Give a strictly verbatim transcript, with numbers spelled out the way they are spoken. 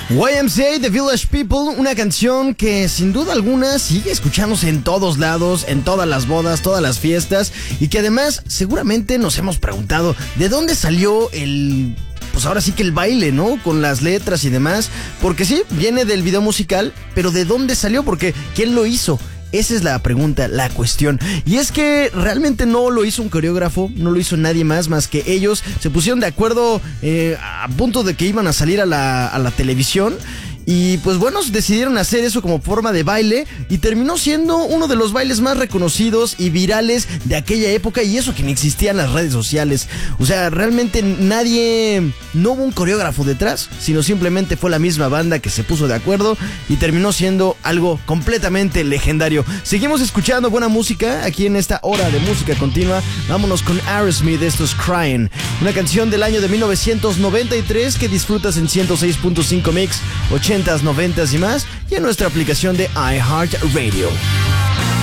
Y M C A, The Village People, una canción que sin duda alguna sigue escuchándose en todos lados, en todas las bodas, todas las fiestas, y que además seguramente nos hemos preguntado ¿de dónde salió el... pues ahora sí que el baile, ¿no? Con las letras y demás, porque sí, viene del video musical, pero ¿de dónde salió? Porque ¿quién lo hizo? Esa es la pregunta, la cuestión. Y es que realmente no lo hizo un coreógrafo, no lo hizo nadie más más que ellos. Se pusieron de acuerdo eh, a punto de que iban a salir a la, a la televisión. Y pues bueno, decidieron hacer eso como forma de baile y terminó siendo uno de los bailes más reconocidos y virales de aquella época, y eso que ni existían las redes sociales. O sea, realmente nadie, no hubo un coreógrafo detrás, sino simplemente fue la misma banda que se puso de acuerdo y terminó siendo algo completamente legendario. Seguimos escuchando buena música aquí en esta hora de música continua. Vámonos con Aerosmith, esto es Crying, una canción del año de mil novecientos noventa y tres que disfrutas en ciento seis punto cinco Mix, ochentas, noventas y más, y en nuestra aplicación de iHeartRadio.